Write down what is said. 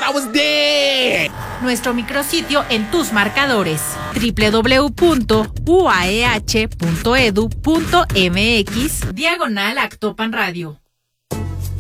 I was dead. Nuestro micrositio en tus marcadores, www.uaeh.edu.mx/Actopan Radio.